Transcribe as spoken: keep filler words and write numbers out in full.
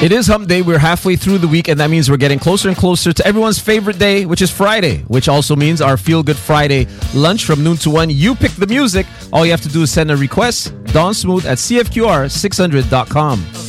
It is Hump Day. We're halfway through the week, and that means we're getting closer and closer to everyone's favorite day, which is Friday, which also means our Feel Good Friday lunch from noon to one. You pick the music. All you have to do is send a request, Dawn Smooth at C F Q R six hundred dot com.